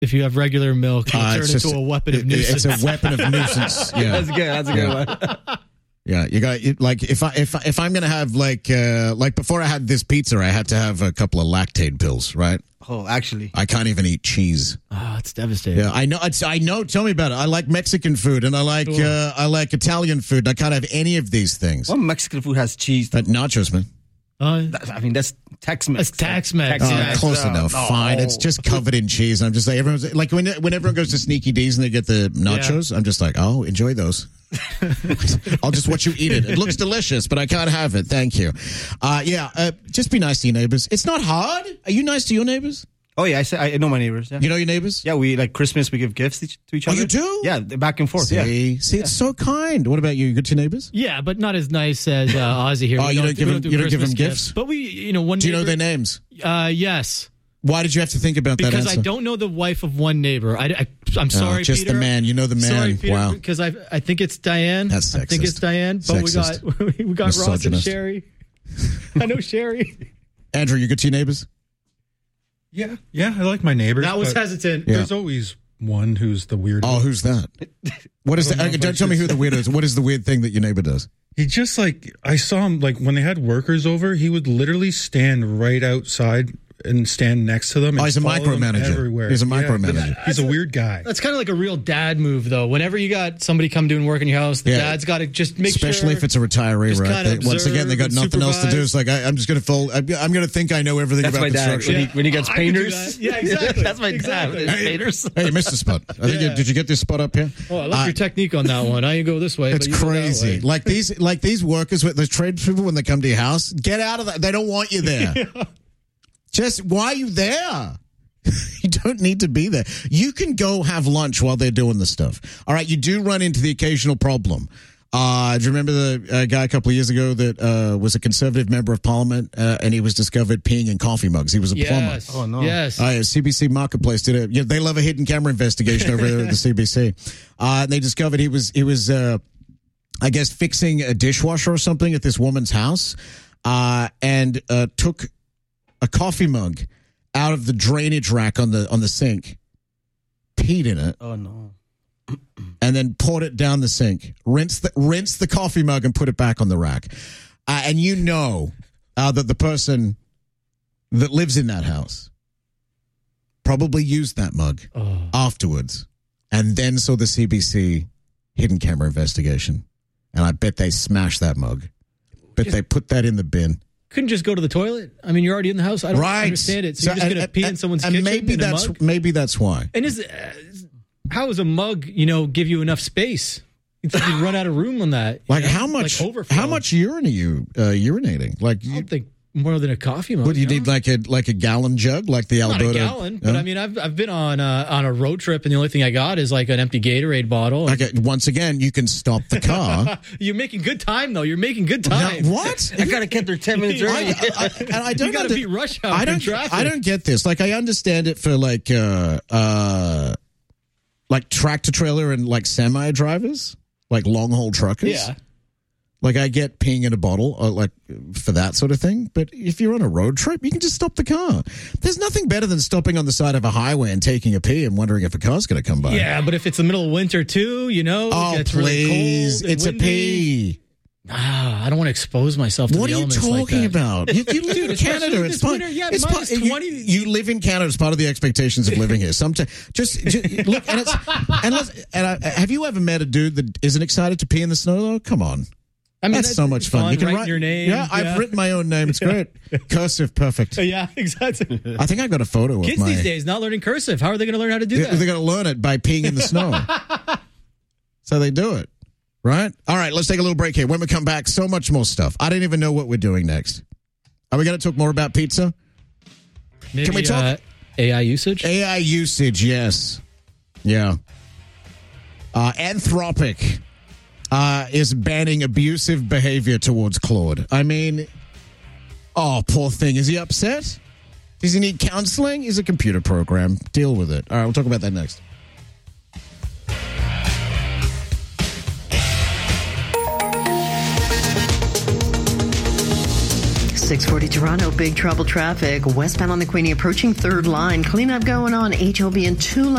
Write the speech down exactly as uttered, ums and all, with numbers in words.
If you have regular milk, it'll Uh, turn it's into just- a weapon of it- nuisance. It's a weapon of nuisance. Yeah. That's good. That's a good Yeah. one. Yeah, you got it, like if I if I, if I'm gonna have like uh like before I had this pizza, I had to have a couple of lactate pills, right? Oh, actually. I can't even eat cheese. Oh, it's devastating. Yeah, I know. It's, I know. Tell me about it. I like Mexican food and I like uh, I like Italian food. I can't have any of these things. What Mexican food has cheese? But nachos, man. Uh, That- I mean, that's Tex-Mex. That's Tex-Mex. Oh, Yeah. close Oh, enough. no. Fine. It's just covered in cheese. I'm just like everyone's like when when everyone goes to Sneaky D's and they get the nachos. I'm just like, oh, enjoy those. I'll just watch you eat it. It looks delicious, but I can't have it. Thank you. Uh, yeah, uh, just be nice to your neighbors. It's not hard. Are you nice to your neighbors? Oh, yeah. I, say, I know my neighbors. Yeah. You know your neighbors? Yeah, we like Christmas, we give gifts to each, to each Oh, other. you do? Yeah, they're back and forth. See, Yeah. see, it's so kind. What about you? You good to your neighbors? Yeah, but not as nice as uh, Ozzy here. Oh, We you don't give we him- do you don't give Christmas him gifts? But we, you know, one. Do you know neighbor- their names? Uh, yes. Why did you have to think about that Because answer? I don't know the wife of one neighbor. I, I, I'm sorry, Oh, just Peter. the man. You know the man. Sorry, Peter, Wow. because I I think it's Diane. That's I think sexist. it's Diane. But Sexist. we got we got Ross and Misogynist. Sherry. I know Sherry. Andrew, you good to your neighbors? Yeah, yeah, I like my neighbors. That was but hesitant. Yeah. There's always one who's the weird. Oh, who's that? What is I don't that? know if Don't I tell me should who the weirdo is. What is the weird thing that your neighbor does? He just like I saw him like when they had workers over. He would literally stand right outside and stand next to them. And Oh, he's a follow them micromanager. Everywhere. He's a Yeah, micromanager. but he's a weird guy. That's kind of like a real dad move, though. Whenever you got somebody come doing work in your house, the Yeah. dad's got to just make Especially sure. if it's a retiree, just right? kinda They- once again, they got observe and nothing else to do. supervise. It's like I, I'm just going to fold. I'm, I'm going to think I know everything That's about my dad. construction. When he, when he gets I could do painters. that. Yeah, exactly. That's my Exactly. dad. His painters. Hey, Mister Spot. I think you, Yeah. did you get this spot up here? Oh, I love Uh, your technique on that one. I go this way. It's but you go that crazy. way. Like these, like these workers with the trade people when they come to your house, get out of that. They don't want you there. Just why are you there? You don't need to be there. You can go have lunch while they're doing the stuff. All right, you do run into the occasional problem. Uh, do you remember the uh, guy a couple of years ago that uh, was a Conservative member of Parliament uh, and he was discovered peeing in coffee mugs? He was a plumber. Yes. Oh, no. Yes. Oh, yeah, C B C Marketplace did it. Yeah, they love a hidden camera investigation over there at the C B C. Uh, and they discovered he was he was uh, I guess fixing a dishwasher or something at this woman's house, uh, and uh, took a coffee mug out of the drainage rack on the on the sink, peed in it, Oh, no. and then poured it down the sink. Rinse the rinse the coffee mug and put it back on the rack. Uh, and you know uh, that the person that lives in that house probably used that mug Oh. afterwards, and then saw the C B C hidden camera investigation. And I bet they smashed that mug. Bet they put that in the bin. Couldn't just go to the toilet. I mean, you're already in the house. I don't Right. understand it. So, you're just and- going to pee in and- someone's and kitchen maybe in a that's mug? maybe that's why. And is uh, how does a mug, you know, give you enough space? You think you'd run out of room on that? you Like know? how much? Like overflow. how much urine are you uh, urinating? Like I you, don't think more than a coffee mug. what do you no? need? Like a like a gallon jug, like the Not Alberta. a gallon, but Huh? I mean, I've I've been on a, on a road trip, and the only thing I got is like an empty Gatorade bottle. And Okay, once again, you can stop the car. You're making good time, though. You're making good Now, time. what? I got to get there ten minutes early. I, I, and I don't You got to under- beat rush hour I in don't. traffic. I don't get this. Like, I understand it for like, uh, uh, like tractor trailer and like semi drivers, like long haul truckers. Yeah. Like, I get peeing in a bottle, uh, like for that sort of thing. But if you're on a road trip, you can just stop the car. There's nothing better than stopping on the side of a highway and taking a pee and wondering if a car's going to come by. Yeah, but if it's the middle of winter too, you know, Oh, it gets please! really cold and It's a windy. pee. Ah, I don't want to expose myself to What the are you elements like talking that. about? You, you live Dude, in especially Canada. this It's part. winter, yeah, it's minus part you- twenty. You, live in Canada. It's part of the expectations of living here. Sometimes, just, just look, and it's and, let's, and I, have you ever met a dude that isn't excited to pee in the snow? Though, come on. I mean, That's so much fun. You can write write your name. Yeah, I've written my own name. It's great. Cursive, perfect. Yeah, exactly. I think I got a photo of Kids my. these days not learning cursive. How are they going to learn how to do They- that? They're going to learn it by peeing in the snow. So they do it, right? All right, let's take a little break here. When we come back, so much more stuff. I don't even know what we're doing next. Are we going to talk more about pizza? Maybe, Can we talk- uh, A I usage? A I usage, yes. Yeah. Uh, Anthropic uh, is banning abusive behavior towards Claude. I mean, oh, poor thing. Is he upset? Does he need counseling? He's a computer program. Deal with it. All right, we'll talk about that next. six forty Toronto, big trouble traffic. Westbound on the Queenie approaching third line. Cleanup going on H O B and two